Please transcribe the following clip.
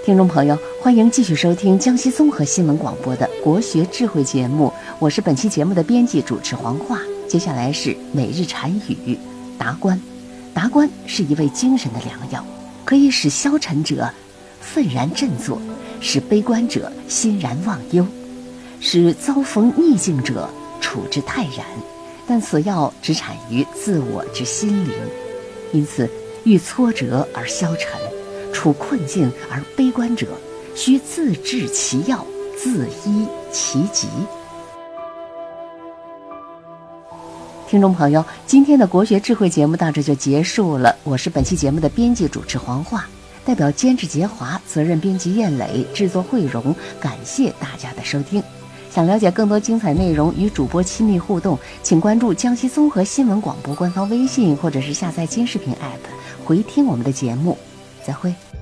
听众朋友，欢迎继续收听江西综合新闻广播的国学智慧节目，我是本期节目的编辑主持黄华。接下来是每日禅语达观。达观是一味精神的良药，可以使消沉者愤然振作，使悲观者欣然忘忧，使遭逢逆境者处之泰然。但此药只产于自我之心灵，因此遇挫折而消沉，处困境而悲观者，需自制其药，自医其疾。听众朋友，今天的国学智慧节目到这就结束了。我是本期节目的编辑主持黄华，代表监制杰华，责任编辑燕磊，制作慧荣，感谢大家的收听。想了解更多精彩内容，与主播亲密互动，请关注江西综合新闻广播官方微信，或者是下载金视频 app 回听我们的节目。再会。